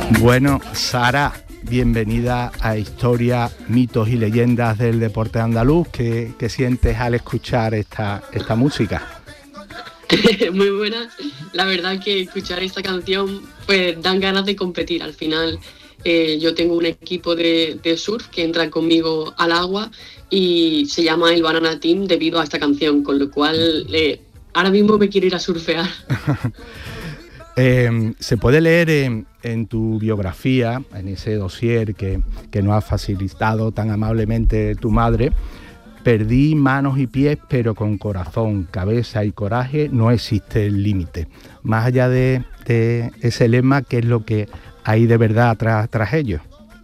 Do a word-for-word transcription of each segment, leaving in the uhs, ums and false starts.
Bueno, Sara, bienvenida a Historia, Mitos y Leyendas del Deporte Andaluz. ¿Qué, qué sientes al escuchar esta, esta música? Muy buena. La verdad que escuchar esta canción pues dan ganas de competir. Al final eh, yo tengo un equipo de, de surf que entra conmigo al agua y se llama el Banana Team debido a esta canción, con lo cual eh, ahora mismo me quiero ir a surfear. Eh, se puede leer en, en tu biografía, en ese dossier que, que nos ha facilitado tan amablemente tu madre: perdí manos y pies, pero con corazón, cabeza y coraje no existe el límite. Más allá de, de ese lema, ¿qué es lo que hay de verdad tras, tras ello?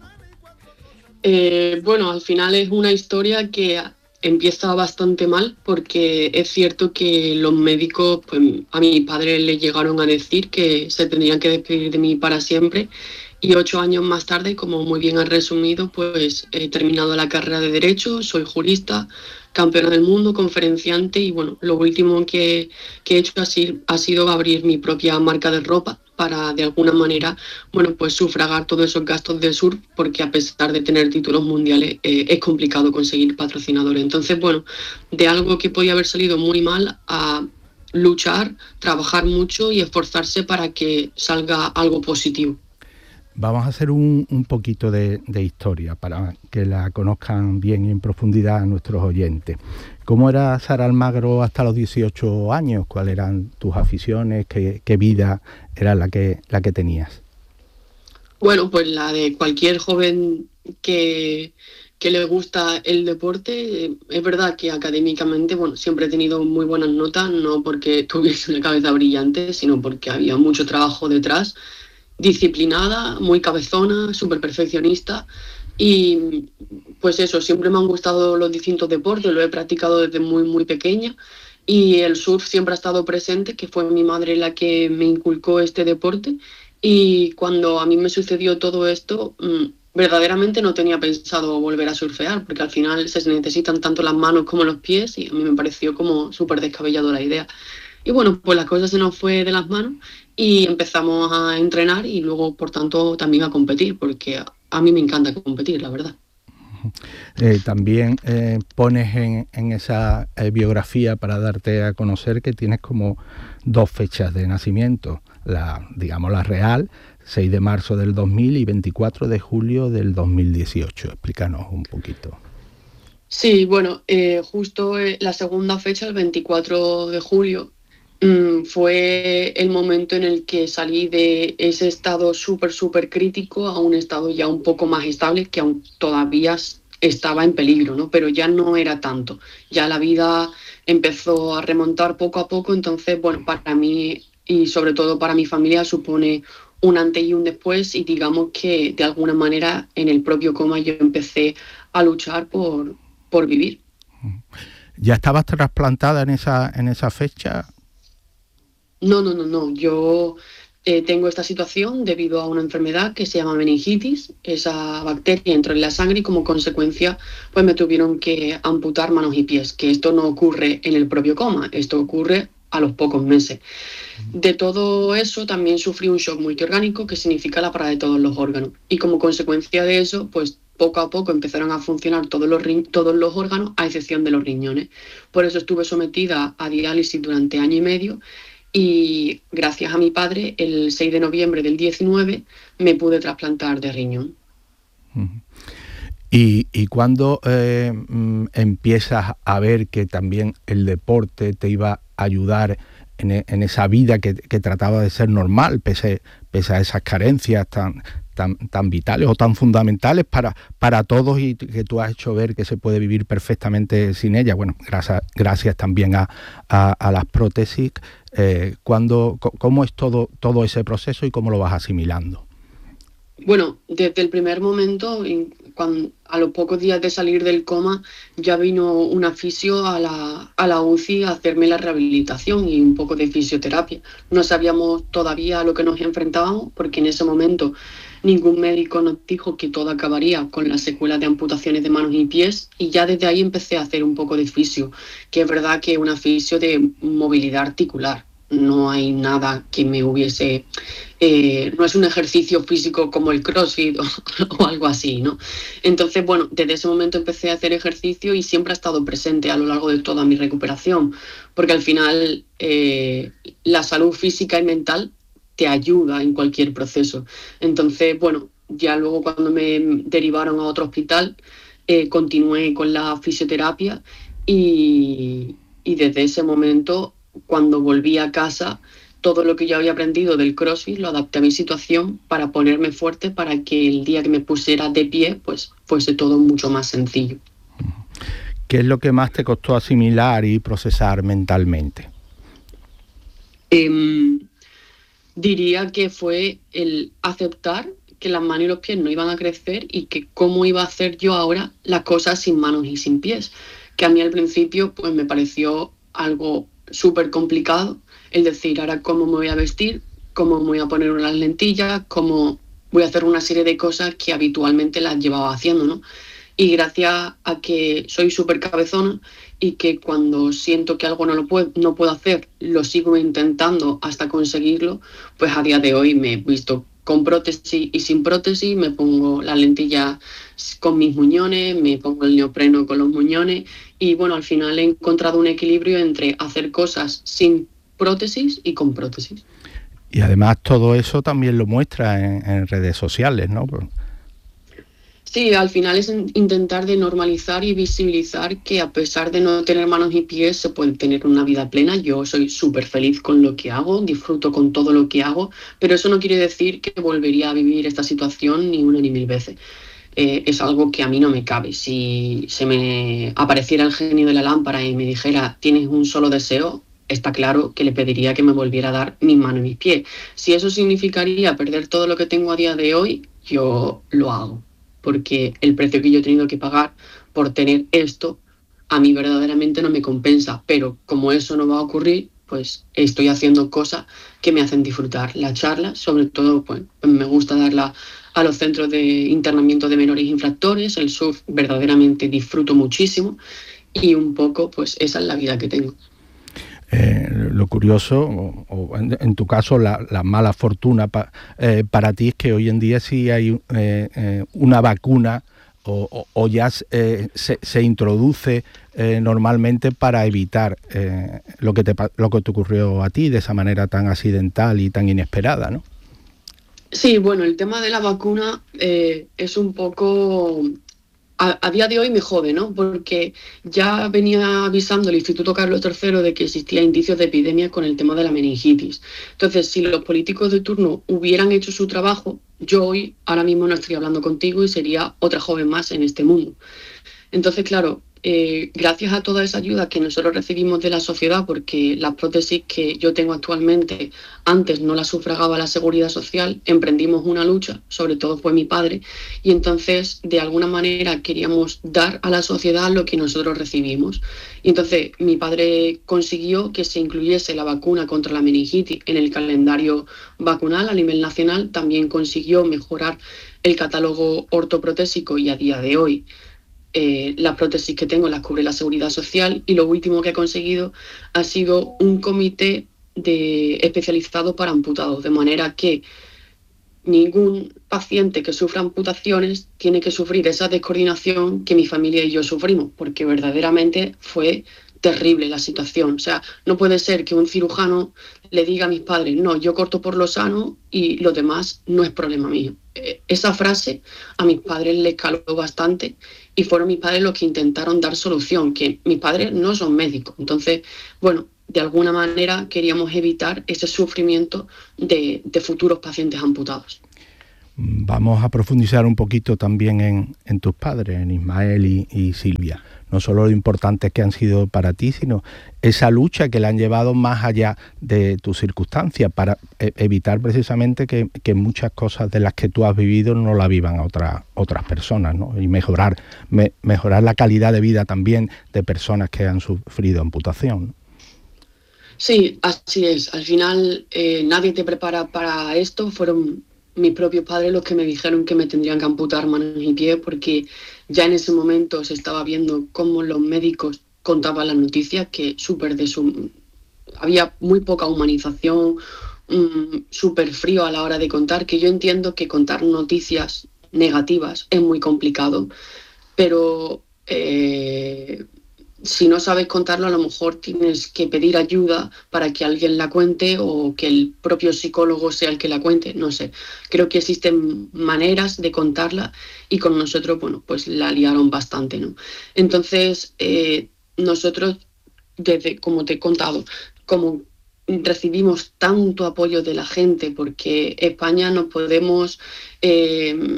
Eh, bueno, al final es una historia que empieza bastante mal, porque es cierto que los médicos, pues a mi padre le llegaron a decir que se tendrían que despedir de mí para siempre, y ocho años más tarde, como muy bien has resumido, pues he terminado la carrera de Derecho, soy jurista, campeona del mundo, conferenciante, y bueno, lo último que, que he hecho así, ha sido abrir mi propia marca de ropa para de alguna manera, bueno, pues sufragar todos esos gastos de surf, porque a pesar de tener títulos mundiales eh, es complicado conseguir patrocinadores. Entonces, bueno, de algo que podía haber salido muy mal a luchar, trabajar mucho y esforzarse para que salga algo positivo. Vamos a hacer un, un poquito de, de historia para que la conozcan bien y en profundidad nuestros oyentes. ¿Cómo era Sara Almagro hasta los dieciocho años? ¿Cuáles eran tus aficiones? ¿Qué, qué vida era la que, la que tenías? Bueno, pues la de cualquier joven que, que le gusta el deporte. Es verdad que académicamente, bueno, siempre he tenido muy buenas notas, no porque tuviese una cabeza brillante, sino porque había mucho trabajo detrás. Disciplinada, muy cabezona, súper perfeccionista, y pues eso, siempre me han gustado los distintos deportes, lo he practicado desde muy muy pequeña, y el surf siempre ha estado presente, que fue mi madre la que me inculcó este deporte. Y cuando a mí me sucedió todo esto, mmm, verdaderamente no tenía pensado volver a surfear, porque al final se necesitan tanto las manos como los pies, y a mí me pareció como súper descabellado la idea. Y bueno, pues la cosa se nos fue de las manos y empezamos a entrenar y luego, por tanto, también a competir, porque a, a mí me encanta competir, la verdad. Eh, también eh, pones en, en esa eh, biografía, para darte a conocer, que tienes como dos fechas de nacimiento, la, digamos, la real, seis de marzo del dos mil y veinticuatro de julio del dos mil dieciocho. Explícanos un poquito. Sí, bueno, eh, justo eh, la segunda fecha, el veinticuatro de julio, mmm, fue el momento en el que salí de ese estado súper, súper crítico a un estado ya un poco más estable, que aún todavía estaba en peligro, ¿no? Pero ya no era tanto. Ya la vida empezó a remontar poco a poco. Entonces, bueno, para mí y sobre todo para mi familia supone un antes y un después, y digamos que de alguna manera en el propio coma yo empecé a luchar por por vivir. ¿Ya estabas trasplantada en esa, en esa fecha? No, no, no, no. Yo eh, tengo esta situación debido a una enfermedad que se llama meningitis. Esa bacteria entró en la sangre y como consecuencia pues me tuvieron que amputar manos y pies, que esto no ocurre en el propio coma, esto ocurre a los pocos meses. De todo eso también sufrí un shock multiorgánico, que significa la parada de todos los órganos. Y como consecuencia de eso, pues poco a poco empezaron a funcionar todos los, todos los órganos, a excepción de los riñones. Por eso estuve sometida a diálisis durante año y medio, y gracias a mi padre, el seis de noviembre del diecinueve, me pude trasplantar de riñón. ¿Y, y cuándo eh, empiezas a ver que también el deporte te iba a ayudar en, en esa vida que, que trataba de ser normal, pese, pese a esas carencias tan, tan, tan vitales o tan fundamentales para, para todos, y que tú has hecho ver que se puede vivir perfectamente sin ella? Bueno, gracias, gracias también a, a, a las prótesis. Eh, ¿cuándo, ¿Cómo es todo, todo ese proceso y cómo lo vas asimilando? Bueno, desde el primer momento, cuando, a los pocos días de salir del coma, ya vino un fisio a la, a la U C I a hacerme la rehabilitación y un poco de fisioterapia. No sabíamos todavía a lo que nos enfrentábamos, porque en ese momento ningún médico nos dijo que todo acabaría con las secuelas de amputaciones de manos y pies, y ya desde ahí empecé a hacer un poco de fisio, que es verdad que es una fisio de movilidad articular. no hay nada que me hubiese... Eh, no es un ejercicio físico como el CrossFit o, o algo así, ¿no? Entonces, bueno, desde ese momento empecé a hacer ejercicio y siempre ha estado presente a lo largo de toda mi recuperación, porque al final eh, la salud física y mental te ayuda en cualquier proceso. Entonces, bueno, ya luego cuando me derivaron a otro hospital, eh, continué con la fisioterapia y, y desde ese momento, cuando volví a casa, todo lo que yo había aprendido del CrossFit lo adapté a mi situación para ponerme fuerte, para que el día que me pusiera de pie, pues fuese todo mucho más sencillo. ¿Qué es lo que más te costó asimilar y procesar mentalmente? Eh, diría que fue el aceptar que las manos y los pies no iban a crecer y que cómo iba a hacer yo ahora las cosas sin manos y sin pies. Que a mí al principio pues me pareció algo súper complicado, el decir ahora cómo me voy a vestir, cómo me voy a poner unas lentillas, cómo voy a hacer una serie de cosas que habitualmente las llevaba haciendo, ¿no? Y gracias a que soy súper cabezona y que cuando siento que algo no lo puedo, no puedo hacer, lo sigo intentando hasta conseguirlo, pues a día de hoy me he visto con prótesis y sin prótesis, me pongo las lentillas con mis muñones, me pongo el neopreno con los muñones y bueno, al final he encontrado un equilibrio entre hacer cosas sin prótesis y con prótesis. Y además todo eso también lo muestra en, en redes sociales, ¿no? Sí, al final es intentar de normalizar y visibilizar que a pesar de no tener manos y pies se puede tener una vida plena. Yo soy súper feliz con lo que hago, disfruto con todo lo que hago, pero eso no quiere decir que volvería a vivir esta situación ni una ni mil veces. Eh, es algo que a mí no me cabe. Si se me apareciera el genio de la lámpara y me dijera tienes un solo deseo, está claro que le pediría que me volviera a dar mis manos y mis pies. Si eso significaría perder todo lo que tengo a día de hoy, yo lo hago. Porque el precio que yo he tenido que pagar por tener esto, a mí verdaderamente no me compensa. Pero como eso no va a ocurrir, pues estoy haciendo cosas que me hacen disfrutar. La charla, sobre todo, pues me gusta darla a los centros de internamiento de menores infractores. El surf verdaderamente disfruto muchísimo y un poco, pues esa es la vida que tengo. Eh, lo curioso, o, o en, en tu caso la, la mala fortuna pa, eh, para ti es que hoy en día sí hay eh, eh, una vacuna o, o, o ya eh, se, se introduce eh, normalmente para evitar eh, lo, que te, lo que te ocurrió a ti de esa manera tan accidental y tan inesperada, ¿no? Sí, bueno, el tema de la vacuna eh, es un poco... A, a día de hoy me jode, ¿no? Porque ya venía avisando el Instituto Carlos tercero de que existía indicios de epidemia con el tema de la meningitis. Entonces, si los políticos de turno hubieran hecho su trabajo, yo hoy, ahora mismo no estaría hablando contigo y sería otra joven más en este mundo. Entonces, claro, eh, gracias a toda esa ayuda que nosotros recibimos de la sociedad, porque las prótesis que yo tengo actualmente antes no las sufragaba la Seguridad Social, emprendimos una lucha, sobre todo fue mi padre, y entonces de alguna manera queríamos dar a la sociedad lo que nosotros recibimos. Y entonces mi padre consiguió que se incluyese la vacuna contra la meningitis en el calendario vacunal a nivel nacional, también consiguió mejorar el catálogo ortoprotésico y a día de hoy Eh, las prótesis que tengo las cubre la Seguridad Social y lo último que he conseguido ha sido un comité de, especializado para amputados, de manera que ningún paciente que sufra amputaciones tiene que sufrir esa descoordinación que mi familia y yo sufrimos, porque verdaderamente fue terrible la situación. O sea, no puede ser que un cirujano le diga a mis padres, no, yo corto por lo sano y lo demás no es problema mío. Esa frase a mis padres les caló bastante y fueron mis padres los que intentaron dar solución, que mis padres no son médicos. Entonces, bueno, de alguna manera queríamos evitar ese sufrimiento de, de futuros pacientes amputados. Vamos a profundizar un poquito también en, en tus padres, en Ismael y, y Silvia. No solo lo importantes que han sido para ti, sino esa lucha que le han llevado más allá de tus circunstancias para e- evitar precisamente que, que muchas cosas de las que tú has vivido no la vivan otras otras personas, ¿no? Y mejorar, me, mejorar la calidad de vida también de personas que han sufrido amputación, ¿no? Sí, así es. Al final eh, nadie te prepara para esto. Fueron mis propios padres los que me dijeron que me tendrían que amputar manos y pies porque ya en ese momento se estaba viendo cómo los médicos contaban las noticias, que súper había muy poca humanización, um, súper frío a la hora de contar, que yo entiendo que contar noticias negativas es muy complicado, pero eh, si no sabes contarlo, a lo mejor tienes que pedir ayuda para que alguien la cuente o que el propio psicólogo sea el que la cuente, no sé. Creo que existen maneras de contarla y con nosotros, bueno, pues la liaron bastante, ¿no? Entonces, eh, nosotros, desde, como te he contado, como recibimos tanto apoyo de la gente, porque España nos podemos eh,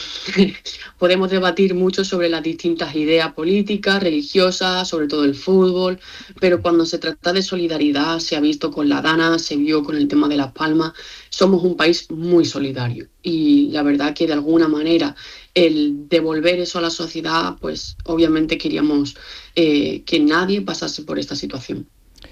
podemos debatir mucho sobre las distintas ideas políticas, religiosas, sobre todo el fútbol, pero cuando se trata de solidaridad, se ha visto con la Dana, se vio con el tema de Las Palmas, somos un país muy solidario y la verdad que de alguna manera el devolver eso a la sociedad, pues obviamente queríamos eh, que nadie pasase por esta situación.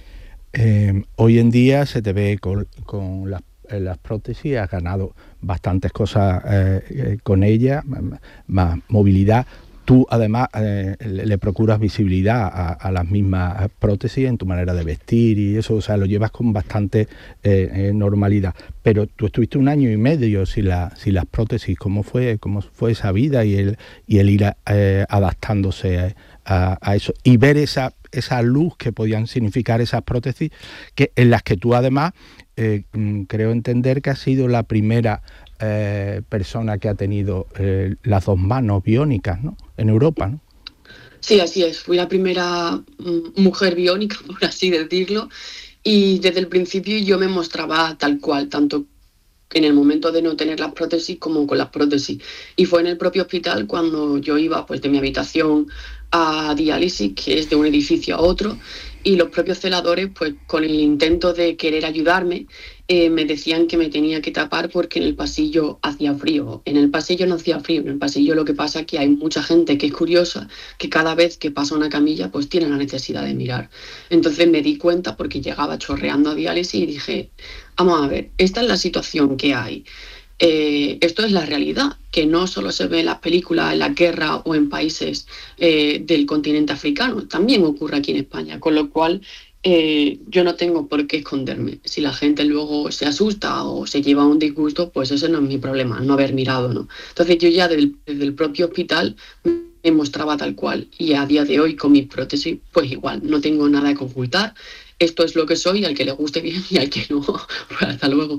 Eh, hoy en día se te ve con, con las, las prótesis, has ganado bastantes cosas eh, eh, con ella, más movilidad. Tú además eh, le, le procuras visibilidad a, a las mismas prótesis en tu manera de vestir y eso, o sea, lo llevas con bastante eh, eh, normalidad. Pero tú estuviste un año y medio sin, la, sin las prótesis. ¿Cómo fue, cómo fue esa vida y el, y el ir eh, adaptándose a, a, a eso? Y ver esa, esa luz que podían significar esas prótesis, que, en las que tú además, eh, creo entender que has sido la primera Eh, persona que ha tenido eh, las dos manos biónicas, ¿no? En Europa, ¿no? Sí, así es. Fui la primera mm, mujer biónica, por así decirlo, y desde el principio yo me mostraba tal cual, tanto en el momento de no tener las prótesis como con las prótesis. Y fue en el propio hospital cuando yo iba pues de mi habitación a diálisis, que es de un edificio a otro, y los propios celadores, pues con el intento de querer ayudarme, eh, me decían que me tenía que tapar porque en el pasillo hacía frío. En el pasillo no hacía frío, en el pasillo lo que pasa es que hay mucha gente que es curiosa, que cada vez que pasa una camilla, pues tiene la necesidad de mirar. Entonces me di cuenta porque llegaba chorreando a diálisis y dije, vamos a ver, esta es la situación que hay. Eh, esto es la realidad, que no solo se ve en las películas, en la guerra o en países eh, del continente africano, también ocurre aquí en España, con lo cual eh, yo no tengo por qué esconderme. Si la gente luego se asusta o se lleva un disgusto, pues ese no es mi problema, no haber mirado, ¿no? Entonces yo ya desde, desde el propio hospital me mostraba tal cual y a día de hoy con mis prótesis, pues igual, no tengo nada que ocultar. Esto es lo que soy, al que le guste bien y al que no, pues hasta luego.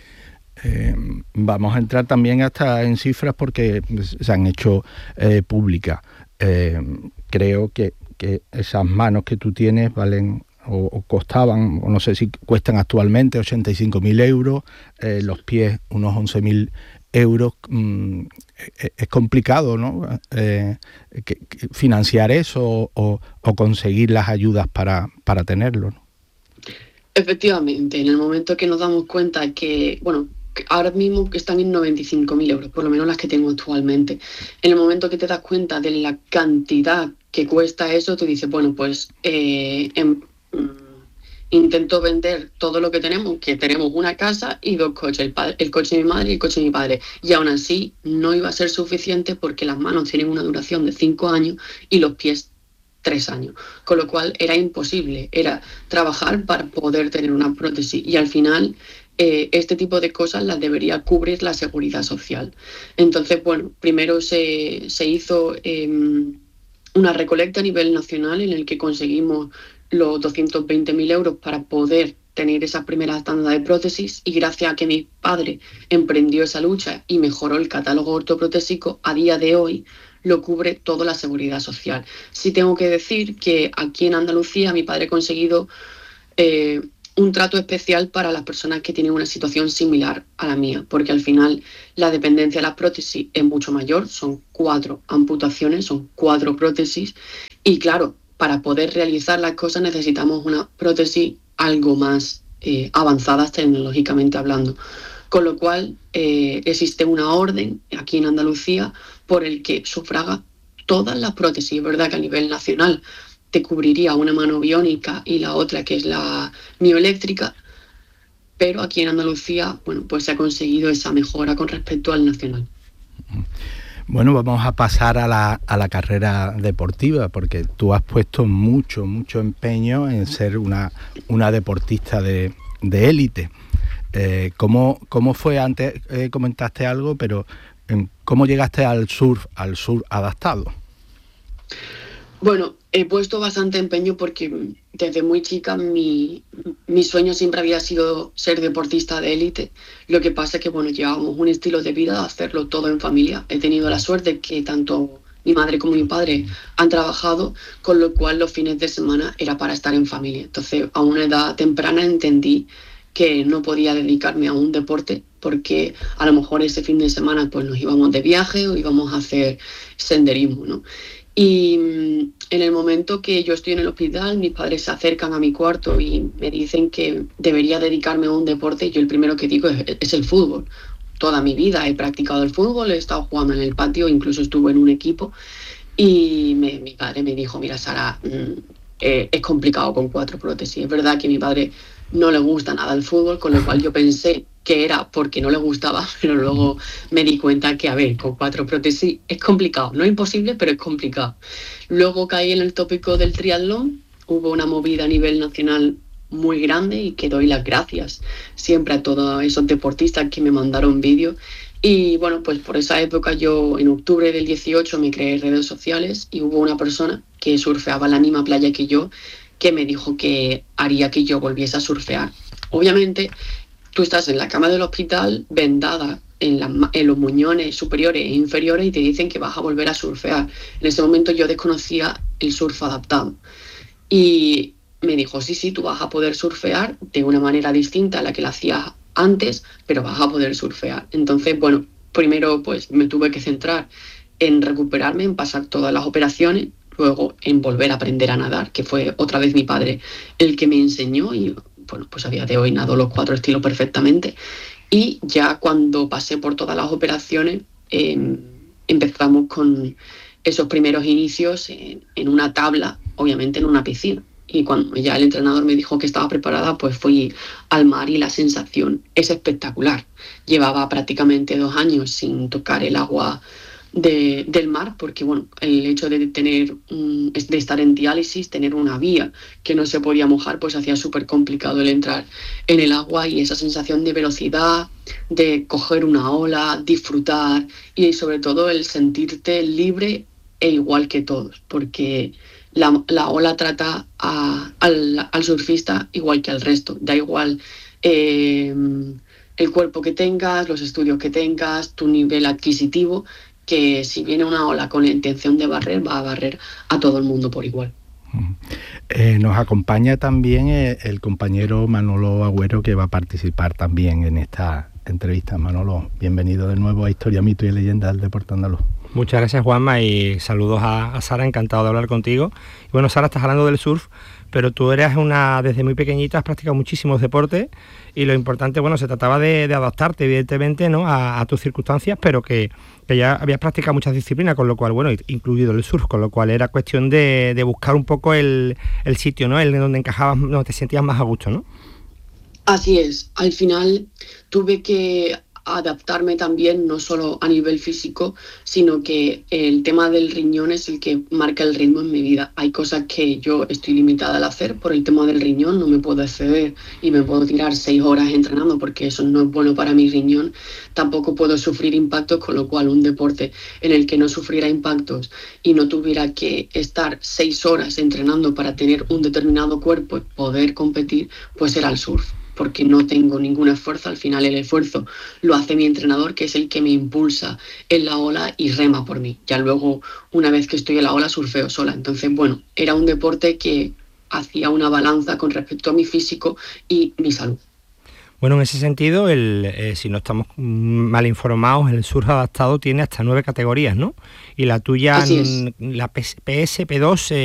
Eh, vamos a entrar también hasta en cifras porque se han hecho eh, públicas. Eh, creo que, que esas manos que tú tienes valen o, o costaban, o no sé si cuestan actualmente ochenta y cinco mil euros, eh, los pies unos once mil euros. Mm, es, es complicado, ¿no? Eh, que, que financiar eso o, o conseguir las ayudas para, para tenerlo, ¿no? Efectivamente, en el momento que nos damos cuenta que, bueno, que ahora mismo están en noventa y cinco mil euros, por lo menos las que tengo actualmente. En el momento que te das cuenta de la cantidad que cuesta eso, tú dices, bueno, pues eh, em, mm, intento vender todo lo que tenemos, que tenemos una casa y dos coches, el, padre, el coche de mi madre y el coche de mi padre. Y aún así no iba a ser suficiente porque las manos tienen una duración de cinco años y los pies tres años, con lo cual era imposible, era trabajar para poder tener una prótesis y al final eh, este tipo de cosas las debería cubrir la seguridad social. Entonces, bueno, primero se, se hizo eh, una recolecta a nivel nacional en el que conseguimos los doscientos veinte mil euros para poder tener esa primera tanda de prótesis y gracias a que mi padre emprendió esa lucha y mejoró el catálogo ortoprotésico, a día de hoy lo cubre toda la seguridad social. Sí tengo que decir que aquí en Andalucía mi padre ha conseguido eh, un trato especial para las personas que tienen una situación similar a la mía, porque al final la dependencia de las prótesis es mucho mayor, son cuatro amputaciones, son cuatro prótesis, y claro, para poder realizar las cosas necesitamos una prótesis algo más eh, avanzadas tecnológicamente hablando. Con lo cual eh, existe una orden aquí en Andalucía por el que sufraga todas las prótesis. Es verdad que a nivel nacional te cubriría una mano biónica y la otra que es la mioeléctrica, pero aquí en Andalucía, bueno, pues se ha conseguido esa mejora con respecto al nacional. Bueno, vamos a pasar a la, a la carrera deportiva, porque tú has puesto mucho, mucho empeño en ser una, una deportista de, de élite. Eh, ¿cómo, ¿Cómo fue? Antes eh, comentaste algo, pero eh, ¿cómo llegaste al surf, al surf adaptado? Bueno, he puesto bastante empeño porque desde muy chica mi, mi sueño siempre había sido ser deportista de élite. Lo que pasa es que, bueno, llevábamos un estilo de vida de hacerlo todo en familia. He tenido la suerte que tanto mi madre como mi padre han trabajado, con lo cual los fines de semana era para estar en familia. Entonces, a una edad temprana entendí que no podía dedicarme a un deporte porque a lo mejor ese fin de semana pues nos íbamos de viaje o íbamos a hacer senderismo, ¿no? Y en el momento que yo estoy en el hospital, mis padres se acercan a mi cuarto y me dicen que debería dedicarme a un deporte. Y yo el primero que digo es, es el fútbol. Toda mi vida he practicado el fútbol, he estado jugando en el patio, incluso estuve en un equipo. Y me, mi padre me dijo, mira, Sara, mmm, eh, es complicado con cuatro prótesis. Es verdad que a mi padre no le gusta nada el fútbol, con lo cual yo pensé que era porque no le gustaba, pero luego me di cuenta que, a ver, con cuatro prótesis es complicado, no es imposible, pero es complicado. Luego caí en el tópico del triatlón, hubo una movida a nivel nacional muy grande y que doy las gracias siempre a todos esos deportistas que me mandaron vídeos. Y bueno, pues por esa época yo en octubre del dieciocho me creé redes sociales y hubo una persona que surfeaba en la misma playa que yo que me dijo que haría que yo volviese a surfear. Obviamente, tú estás en la cama del hospital, vendada en, la, en los muñones superiores e inferiores y te dicen que vas a volver a surfear. En ese momento yo desconocía el surf adaptado. Y me dijo, sí, sí, tú vas a poder surfear de una manera distinta a la que la hacías antes, pero vas a poder surfear. Entonces, bueno, primero pues me tuve que centrar en recuperarme, en pasar todas las operaciones, luego en volver a aprender a nadar, que fue otra vez mi padre el que me enseñó y bueno, pues a día de hoy nado los cuatro estilos perfectamente. Y ya cuando pasé por todas las operaciones, eh, empezamos con esos primeros inicios en, en una tabla, obviamente en una piscina. Y cuando ya el entrenador me dijo que estaba preparada, pues fui al mar y la sensación es espectacular. Llevaba prácticamente dos años sin tocar el agua De, del mar, porque bueno, el hecho de tener un, de estar en diálisis, tener una vía que no se podía mojar, pues hacía súper complicado el entrar en el agua y esa sensación de velocidad, de coger una ola, disfrutar y sobre todo el sentirte libre e igual que todos, porque la, la ola trata a, al, al surfista igual que al resto, da igual eh, el cuerpo que tengas, los estudios que tengas, tu nivel adquisitivo, que si viene una ola con la intención de barrer, va a barrer a todo el mundo por igual. Eh, nos acompaña también eh, el compañero Manolo Agüero, que va a participar también en esta entrevista. Manolo, bienvenido de nuevo a Historia, Mito y Leyenda del Deporte Andaluz. Muchas gracias, Juanma, y saludos a, a Sara, encantado de hablar contigo. Y bueno, Sara, estás hablando del surf, pero tú eres una, desde muy pequeñita has practicado muchísimos deportes y lo importante, bueno, se trataba de, de adaptarte, evidentemente, ¿no?, a, a tus circunstancias, pero que, que ya habías practicado muchas disciplinas, con lo cual, bueno, incluido el surf, con lo cual era cuestión de, de buscar un poco el, el sitio, ¿no?, el en donde encajabas, donde te sentías más a gusto, ¿no? Así es, al final tuve que adaptarme también, no solo a nivel físico, sino que el tema del riñón es el que marca el ritmo en mi vida. Hay cosas que yo estoy limitada al hacer por el tema del riñón, no me puedo exceder y me puedo tirar seis horas entrenando porque eso no es bueno para mi riñón. Tampoco puedo sufrir impactos, con lo cual un deporte en el que no sufriera impactos y no tuviera que estar seis horas entrenando para tener un determinado cuerpo y poder competir, pues era el surf, porque no tengo ningún esfuerzo. Al final el esfuerzo lo hace mi entrenador, que es el que me impulsa en la ola y rema por mí. Ya luego, una vez que estoy en la ola, surfeo sola. Entonces, bueno, era un deporte que hacía una balanza con respecto a mi físico y mi salud. Bueno, en ese sentido, el, eh, si no estamos mal informados, el surf adaptado tiene hasta nueve categorías, ¿no? Y la tuya, la P S P dos... Eh,